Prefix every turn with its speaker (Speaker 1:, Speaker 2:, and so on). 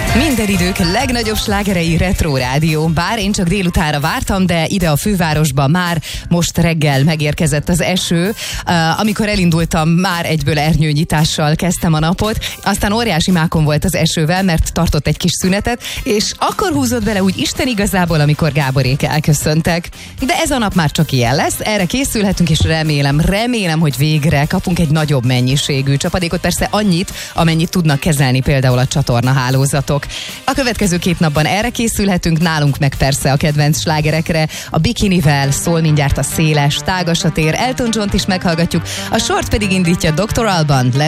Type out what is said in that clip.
Speaker 1: Minden idők legnagyobb slágerei Retro Rádió. Bár én csak délutánra vártam, de ide a fővárosba már most reggel megérkezett az eső. Amikor elindultam, már egyből ernyőnyitással kezdtem a napot. Aztán óriási mákon volt az esővel, mert tartott egy kis szünetet, és akkor húzott bele úgy Isten igazából, amikor Gáborék elköszöntek. De ez a nap már csak ilyen lesz, erre készülhetünk, és remélem, hogy végre kapunk egy nagyobb mennyiségű csapadékot, persze annyit, amennyit tudnak kezelni például a csatornahálózatok. A következő 2 napban erre készülhetünk, nálunk meg persze a kedvenc slágerekre. A Bikinivel szól mindjárt a Széles, Tágas a tér, Elton Johnt is meghallgatjuk, a sort pedig indítja Dr. Alban,